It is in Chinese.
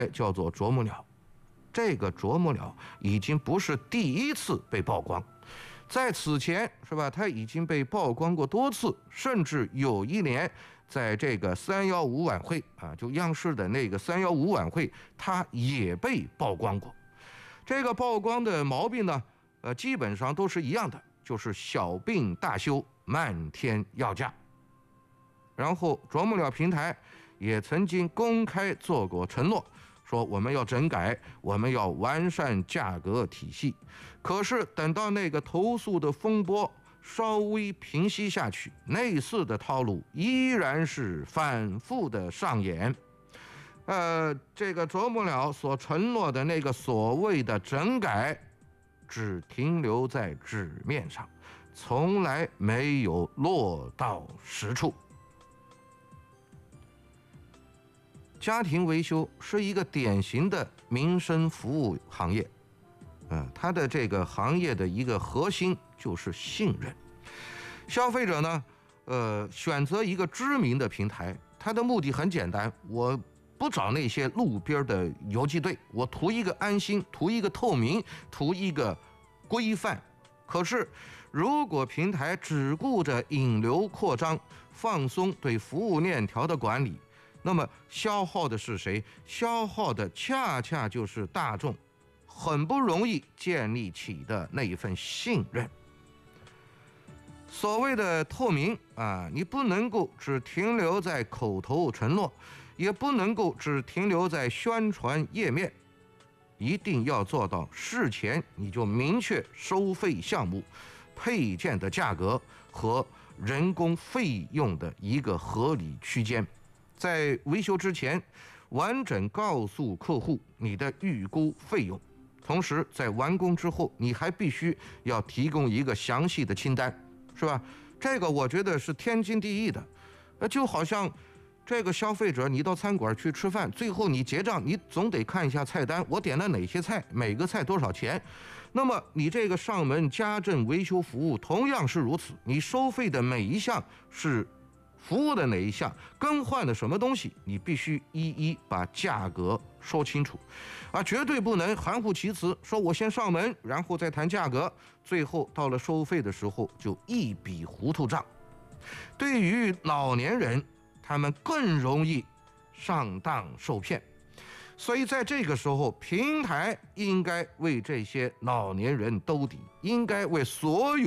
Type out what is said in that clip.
叫做啄木鸟。这个啄木鸟已经不是第一次被曝光，在此前是吧，它已经被曝光过多次，甚至有一年在这个315晚会啊，就央视的那个315晚会，它也被曝光过。这个曝光的毛病呢，基本上都是一样的，就是小病大修，漫天要价。然后啄木鸟平台也曾经公开做过承诺，说我们要整改，我们要完善价格体系。可是等到那个投诉的风波稍微平息下去，类似的套路依然是反复的上演。这个啄木鸟所承诺的那个所谓的整改，只停留在纸面上，从来没有落到实处。家庭维修是一个典型的民生服务行业，它的这个行业的一个核心就是信任。消费者呢，选择一个知名的平台，它的目的很简单，我不找那些路边的游击队，我图一个安心，图一个透明，图一个规范。可是，如果平台只顾着引流扩张，放松对服务链条的管理，那么消耗的是谁？消耗的恰恰就是大众很不容易建立起的那一份信任。所谓的透明啊，你不能够只停留在口头承诺，也不能够只停留在宣传页面，一定要做到事前你就明确收费项目、配件的价格和人工费用的一个合理区间。在维修之前，完整告诉客户你的预估费用，同时在完工之后，你还必须要提供一个详细的清单，是吧？这个我觉得是天经地义的。就好像这个消费者，你到餐馆去吃饭，最后你结账，你总得看一下菜单，我点了哪些菜，每个菜多少钱。那么你这个上门家政维修服务同样是如此，你收费的每一项是服务的哪一项，更换了什么东西，你必须一一把价格说清楚，绝对不能含糊其辞，说我先上门，然后再谈价格，最后到了收费的时候就一笔糊涂账。对于老年人，他们更容易上当受骗，所以在这个时候，平台应该为这些老年人兜底，应该为所有